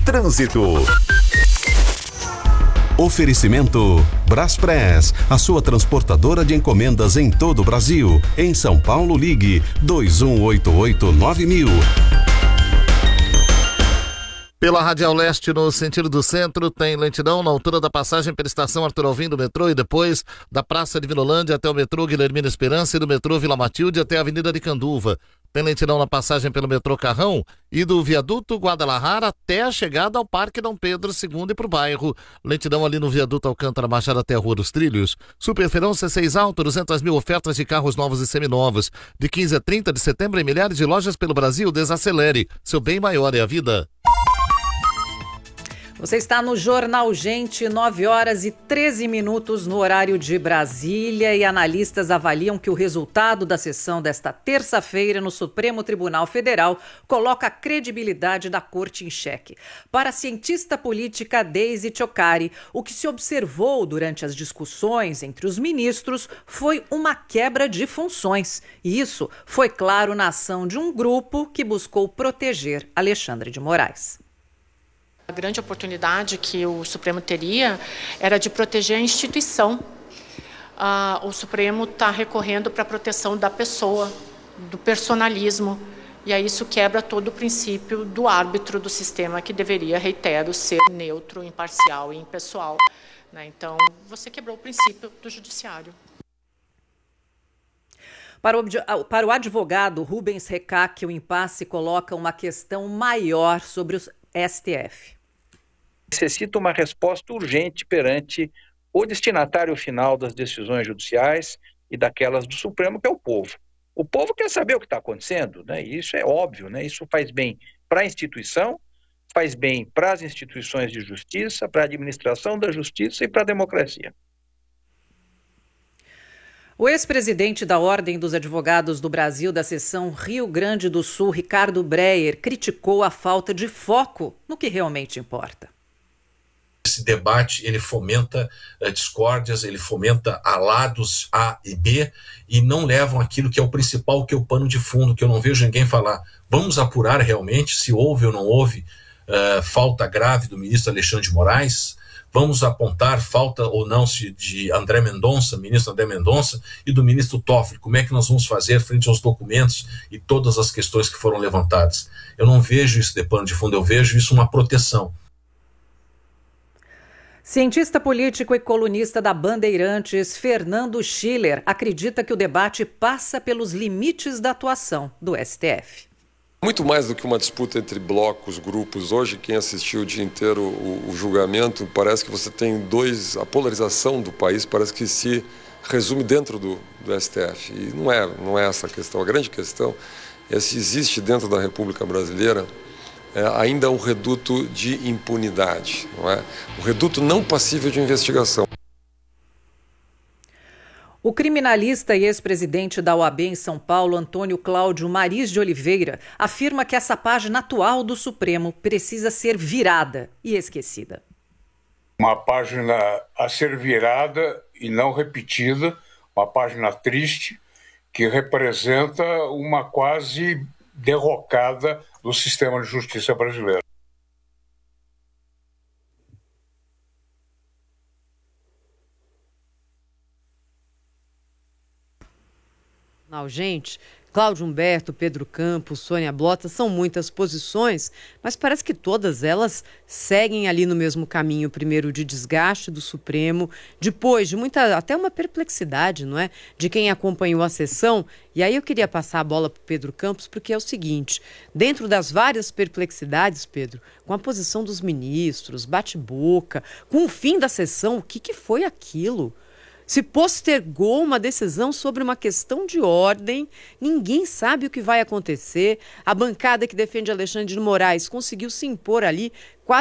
Trânsito. Oferecimento Braspress, a sua transportadora de encomendas em todo o Brasil. Em São Paulo, ligue 2188-9000. Pela Radial Leste, no sentido do centro, tem lentidão na altura da passagem pela estação Arthur Alvim do metrô e depois da Praça de Vinolândia até o metrô Guilhermina Esperança e do metrô Vila Matilde até a Avenida de Canduva. Tem lentidão na passagem pelo metrô Carrão e do viaduto Guadalajara até a chegada ao Parque Dom Pedro II e para o bairro. Lentidão ali no viaduto Alcântara Machado até a Rua dos Trilhos. Superfeirão C6 Alto, 200 mil ofertas de carros novos e seminovos. De 15 a 30 de setembro em milhares de lojas pelo Brasil. Desacelere. Seu bem maior é a vida. Você está no Jornal Gente, 9h13 no horário de Brasília, e analistas avaliam que o resultado da sessão desta terça-feira no Supremo Tribunal Federal coloca a credibilidade da corte em xeque. Para a cientista política Deise Ciocari, o que se observou durante as discussões entre os ministros foi uma quebra de funções. E isso foi claro na ação de um grupo que buscou proteger Alexandre de Moraes. A grande oportunidade que o Supremo teria era de proteger a instituição. O Supremo está recorrendo para a proteção da pessoa, do personalismo, e aí isso quebra todo o princípio do árbitro do sistema, que deveria, reitero, ser neutro, imparcial e impessoal. Então, você quebrou o princípio do judiciário. Para o advogado Rubens Recaque, o impasse coloca uma questão maior sobre o STF. Necessita uma resposta urgente perante o destinatário final das decisões judiciais e daquelas do Supremo, que é o povo. O povo quer saber o que está acontecendo, né? E isso é óbvio, né? Isso faz bem para a instituição, faz bem para as instituições de justiça, para a administração da justiça e para a democracia. O ex-presidente da Ordem dos Advogados do Brasil da seção Rio Grande do Sul, Ricardo Breyer, criticou a falta de foco no que realmente importa. Esse debate, ele fomenta discórdias, ele fomenta lados A e B e não levam aquilo que é o principal, que é o pano de fundo, que eu não vejo ninguém falar. Vamos apurar realmente se houve ou não houve falta grave do ministro Alexandre de Moraes. Vamos apontar falta ou não de André Mendonça, ministro André Mendonça, e do ministro Toffoli. Como é que nós vamos fazer frente aos documentos e todas as questões que foram levantadas? Eu não vejo isso de pano de fundo, eu vejo isso uma proteção. Cientista político e colunista da Bandeirantes, Fernando Schiller, acredita que o debate passa pelos limites da atuação do STF. Muito mais do que uma disputa entre blocos, grupos. Hoje, quem assistiu o dia inteiro o julgamento, parece que você tem a polarização do país parece que se resume dentro do STF. E não é essa a questão. A grande questão é se existe dentro da República Brasileira ainda um reduto de impunidade, não é? Um reduto não passível de investigação. O criminalista e ex-presidente da OAB em São Paulo, Antônio Cláudio Mariz de Oliveira, afirma que essa página atual do Supremo precisa ser virada e esquecida. Uma página a ser virada e não repetida, uma página triste que representa uma quase derrocada do sistema de justiça brasileiro. Não, gente, Cláudio Humberto, Pedro Campos, Sônia Blota, são muitas posições, mas parece que todas elas seguem ali no mesmo caminho, primeiro de desgaste do Supremo, depois de até uma perplexidade, não é? De quem acompanhou a sessão. E aí eu queria passar a bola para o Pedro Campos, porque é o seguinte, dentro das várias perplexidades, Pedro, com a posição dos ministros, bate-boca, com o fim da sessão, o que foi aquilo? Se postergou uma decisão sobre uma questão de ordem, ninguém sabe o que vai acontecer. A bancada que defende Alexandre de Moraes conseguiu se impor ali,